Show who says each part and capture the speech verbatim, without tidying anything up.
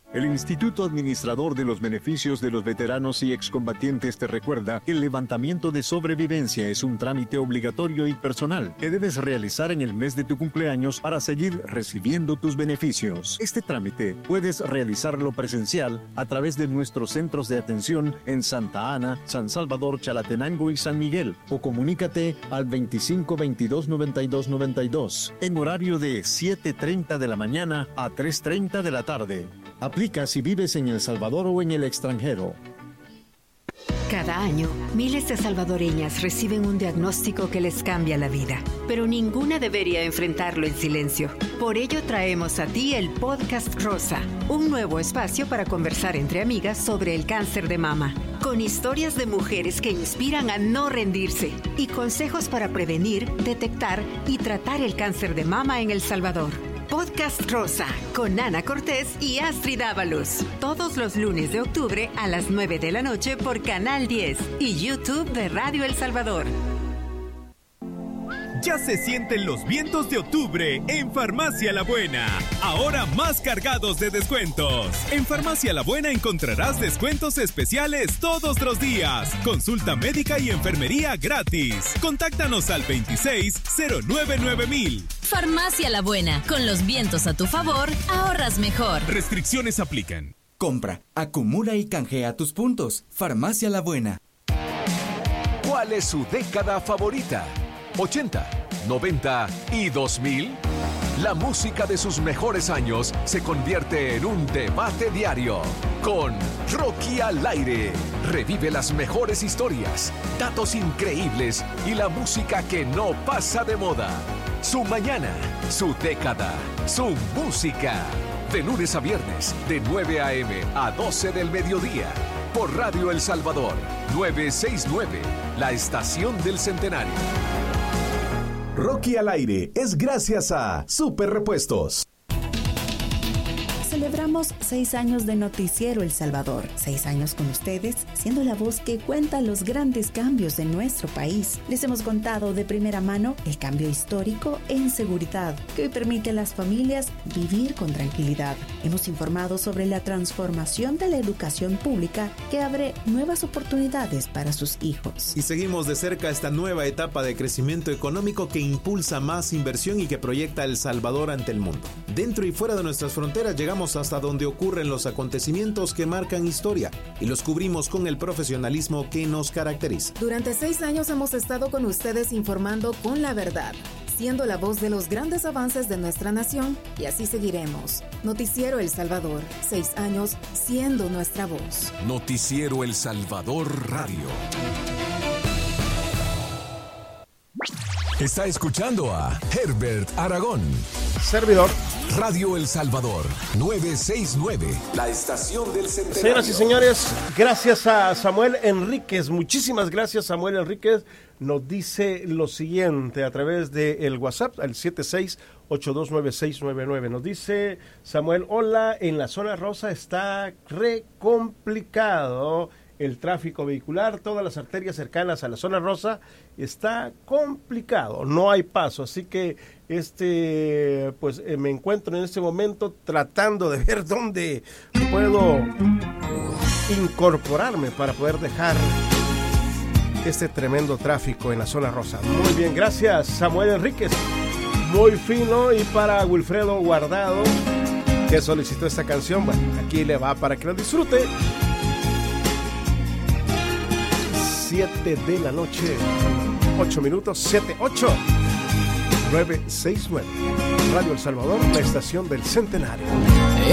Speaker 1: El Instituto Administrador de los Beneficios de los Veteranos y Excombatientes te recuerda que el levantamiento de sobrevivencia es un trámite obligatorio y personal que debes realizar en el mes de tu cumpleaños para seguir recibiendo tus beneficios. Este trámite puedes realizarlo presencial a través de nuestros centros de atención en Santa Ana, San Salvador, Chalatenango y San Miguel, o comunícate al veinticinco veintidós noventa y dos noventa y dos en horario de siete treinta de la mañana a tres treinta de la tarde. Aplica si vives en El Salvador o en el extranjero.
Speaker 2: Cada año, miles de salvadoreñas reciben un diagnóstico que les cambia la vida, pero ninguna debería enfrentarlo en silencio. Por ello traemos a ti el Podcast Rosa, un nuevo espacio para conversar entre amigas sobre el cáncer de mama, con historias de mujeres que inspiran a no rendirse y consejos para prevenir, detectar y tratar el cáncer de mama en El Salvador. Podcast Rosa, con Ana Cortés y Astrid Ábalos. Todos los lunes de octubre a las nueve de la noche por Canal diez y YouTube de Radio El Salvador.
Speaker 3: Ya se sienten los vientos de octubre en Farmacia La Buena. Ahora más cargados de descuentos. En Farmacia La Buena encontrarás descuentos especiales todos los días. Consulta médica y enfermería gratis. Contáctanos al veintiséis cero nueve nueve mil.
Speaker 4: Farmacia La Buena. Con los vientos a tu favor, ahorras mejor.
Speaker 3: Restricciones aplican.
Speaker 5: Compra, acumula y canjea tus puntos. Farmacia La Buena.
Speaker 6: ¿Cuál es su década favorita? ¿ochenta, noventa y dos mil? La música de sus mejores años se convierte en un debate diario. Con Rocky al aire. Revive las mejores historias, datos increíbles y la música que no pasa de moda. Su mañana, su década, su música. De lunes a viernes, de nueve a.m. a doce del mediodía. Por Radio El Salvador, novecientos sesenta y nueve, la estación del centenario.
Speaker 7: Rocky al aire es gracias a Super Repuestos.
Speaker 8: Celebramos seis años de Noticiero El Salvador. Seis años con ustedes, siendo la voz que cuenta los grandes cambios en nuestro país. Les hemos contado de primera mano el cambio histórico en seguridad, que hoy permite a las familias vivir con tranquilidad. Hemos informado sobre la transformación de la educación pública que abre nuevas oportunidades para sus hijos.
Speaker 9: Y seguimos de cerca esta nueva etapa de crecimiento económico que impulsa más inversión y que proyecta El Salvador ante el mundo. Dentro y fuera de nuestras fronteras llegamos hasta donde ocurren los acontecimientos que marcan historia y los cubrimos con el profesionalismo que nos caracteriza.
Speaker 10: Durante seis años hemos estado con ustedes informando con la verdad, siendo la voz de los grandes avances de nuestra nación, y así seguiremos. Noticiero El Salvador, seis años siendo nuestra voz.
Speaker 6: Noticiero El Salvador Radio. Está escuchando a Herbert Aragón.
Speaker 11: Servidor.
Speaker 6: Radio El Salvador, novecientos sesenta y nueve, la estación del centenario.
Speaker 11: Señoras y señores, gracias a Samuel Enríquez, muchísimas gracias Samuel Enríquez, nos dice lo siguiente a través del WhatsApp, al siete seis ocho dos nueve seis nueve nueve. Nos dice Samuel, hola, en la zona rosa está re complicado el tráfico vehicular, todas las arterias cercanas a la zona rosa está complicado, no hay paso, así que este pues eh, me encuentro en este momento tratando de ver dónde puedo incorporarme para poder dejar este tremendo tráfico en la zona rosa. Muy bien, gracias Samuel Enríquez, muy fino. Y para Wilfredo Guardado, que solicitó esta canción, bueno, aquí le va para que lo disfrute. siete de la noche, ocho minutos, siete, ocho, nueve seis nueve. Radio El Salvador, la estación del centenario.